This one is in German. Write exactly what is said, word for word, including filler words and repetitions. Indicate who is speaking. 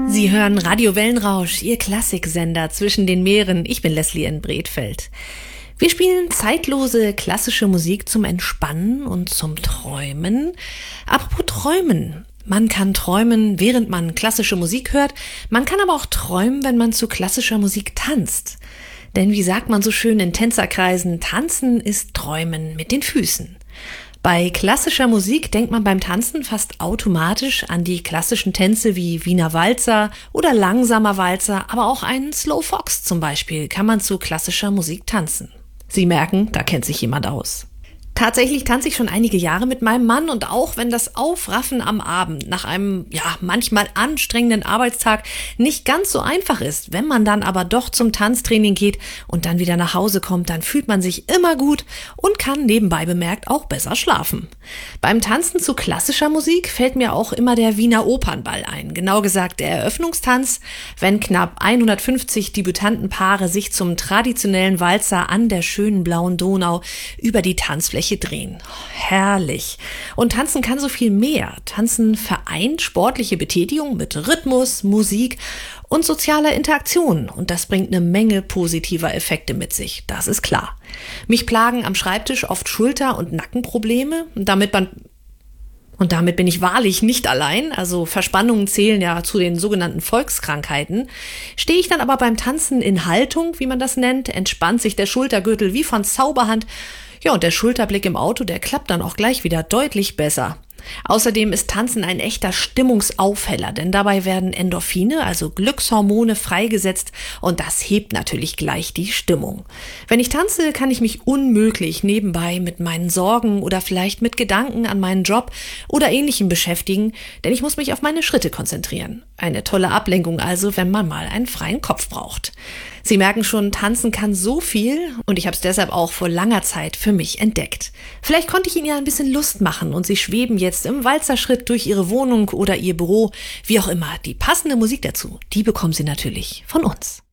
Speaker 1: Sie hören Radio Wellenrausch, Ihr Klassiksender zwischen den Meeren. Ich bin Leslie in Bredfeld. Wir spielen zeitlose klassische Musik zum Entspannen und zum Träumen. Apropos Träumen. Man kann träumen, während man klassische Musik hört. Man kann aber auch träumen, wenn man zu klassischer Musik tanzt. Denn wie sagt man so schön in Tänzerkreisen, tanzen ist Träumen mit den Füßen. Bei klassischer Musik denkt man beim Tanzen fast automatisch an die klassischen Tänze wie Wiener Walzer oder langsamer Walzer, aber auch einen Slow Fox zum Beispiel kann man zu klassischer Musik tanzen. Sie merken, da kennt sich jemand aus. Tatsächlich tanze ich schon einige Jahre mit meinem Mann und auch wenn das Aufraffen am Abend nach einem, ja, manchmal anstrengenden Arbeitstag nicht ganz so einfach ist, wenn man dann aber doch zum Tanztraining geht und dann wieder nach Hause kommt, dann fühlt man sich immer gut und kann nebenbei bemerkt auch besser schlafen. Beim Tanzen zu klassischer Musik fällt mir auch immer der Wiener Opernball ein, genau gesagt der Eröffnungstanz, wenn knapp hundertfünfzig Debütantenpaare sich zum traditionellen Walzer an der schönen blauen Donau über die Tanzfläche drehen. Herrlich. Und Tanzen kann so viel mehr. Tanzen vereint sportliche Betätigung mit Rhythmus, Musik und sozialer Interaktion. Und das bringt eine Menge positiver Effekte mit sich. Das ist klar. Mich plagen am Schreibtisch oft Schulter- und Nackenprobleme. Und damit man Und damit bin ich wahrlich nicht allein, also Verspannungen zählen ja zu den sogenannten Volkskrankheiten. Stehe ich dann aber beim Tanzen in Haltung, wie man das nennt, entspannt sich der Schultergürtel wie von Zauberhand. Ja, und der Schulterblick im Auto, der klappt dann auch gleich wieder deutlich besser. Außerdem ist Tanzen ein echter Stimmungsaufheller, denn dabei werden Endorphine, also Glückshormone, freigesetzt und das hebt natürlich gleich die Stimmung. Wenn ich tanze, kann ich mich unmöglich nebenbei mit meinen Sorgen oder vielleicht mit Gedanken an meinen Job oder Ähnlichem beschäftigen, denn ich muss mich auf meine Schritte konzentrieren. Eine tolle Ablenkung also, wenn man mal einen freien Kopf braucht. Sie merken schon, tanzen kann so viel und ich habe es deshalb auch vor langer Zeit für mich entdeckt. Vielleicht konnte ich Ihnen ja ein bisschen Lust machen und Sie schweben jetzt im Walzerschritt durch Ihre Wohnung oder Ihr Büro, wie auch immer. Die passende Musik dazu, die bekommen Sie natürlich von uns.